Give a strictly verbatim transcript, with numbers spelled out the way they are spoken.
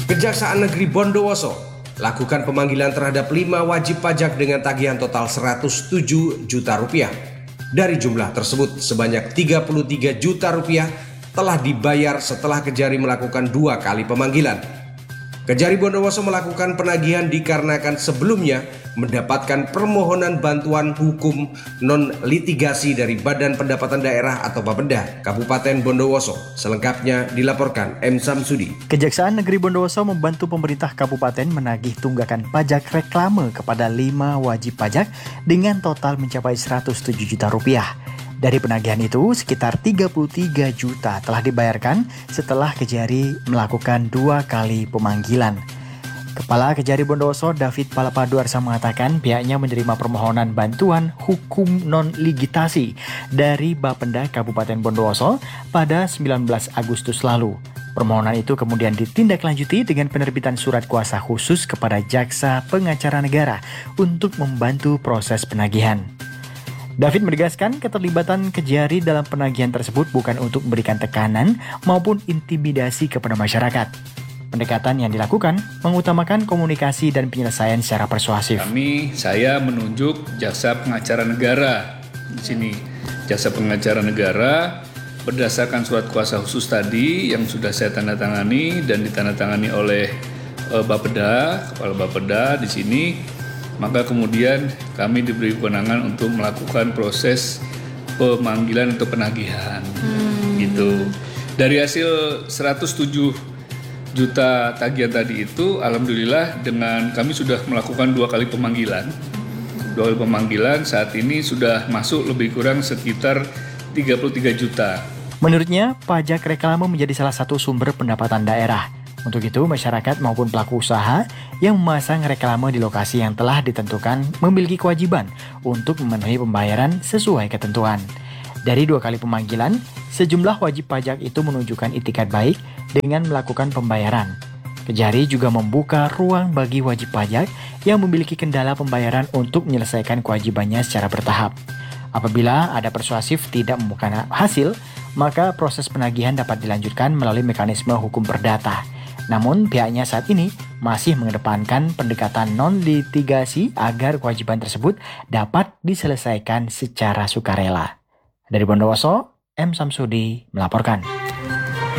Kejaksaan Negeri Bondowoso lakukan pemanggilan terhadap lima wajib pajak dengan tagihan total seratus tujuh juta rupiah. Dari jumlah tersebut, sebanyak tiga puluh tiga juta rupiah telah dibayar setelah Kejari melakukan dua kali pemanggilan. Kejari Bondowoso melakukan penagihan dikarenakan sebelumnya mendapatkan permohonan bantuan hukum non-litigasi dari Badan Pendapatan Daerah atau Bapeda Kabupaten Bondowoso. Selengkapnya dilaporkan M. Samsudi. Kejaksaan Negeri Bondowoso membantu pemerintah kabupaten menagih tunggakan pajak reklame kepada lima wajib pajak dengan total mencapai seratus tujuh juta rupiah. Dari penagihan itu, sekitar tiga puluh tiga juta telah dibayarkan setelah Kejari melakukan dua kali pemanggilan. Kepala Kejari Bondowoso David Palapaduarsa mengatakan pihaknya menerima permohonan bantuan hukum non-ligitasi dari Bapeda Kabupaten Bondowoso pada sembilan belas Agustus lalu. Permohonan itu kemudian ditindaklanjuti dengan penerbitan surat kuasa khusus kepada Jaksa Pengacara Negara untuk membantu proses penagihan. David menegaskan keterlibatan Kejari dalam penagihan tersebut bukan untuk memberikan tekanan maupun intimidasi kepada masyarakat. Pendekatan yang dilakukan mengutamakan komunikasi dan penyelesaian secara persuasif. Kami, saya menunjuk Jaksa Pengacara Negara di sini. Jaksa Pengacara Negara berdasarkan surat kuasa khusus tadi yang sudah saya tandatangani dan ditandatangani oleh uh, Bapeda, Kepala Bapeda di sini. Maka kemudian kami diberi kewenangan untuk melakukan proses pemanggilan atau penagihan. Hmm. Gitu. Dari hasil seratus tujuh juta tagihan tadi itu, alhamdulillah dengan kami sudah melakukan dua kali pemanggilan. Dua kali pemanggilan saat ini sudah masuk lebih kurang sekitar tiga puluh tiga juta. Menurutnya, pajak reklame menjadi salah satu sumber pendapatan daerah. Untuk itu, masyarakat maupun pelaku usaha yang memasang reklame di lokasi yang telah ditentukan memiliki kewajiban untuk memenuhi pembayaran sesuai ketentuan. Dari dua kali pemanggilan, sejumlah wajib pajak itu menunjukkan itikat baik dengan melakukan pembayaran. Kejari juga membuka ruang bagi wajib pajak yang memiliki kendala pembayaran untuk menyelesaikan kewajibannya secara bertahap. Apabila ada persuasif tidak membuka hasil, maka proses penagihan dapat dilanjutkan melalui mekanisme hukum perdata. Namun pihaknya saat ini masih mengedepankan pendekatan non-litigasi agar kewajiban tersebut dapat diselesaikan secara sukarela. Dari Bondowoso, M. Samsudi melaporkan.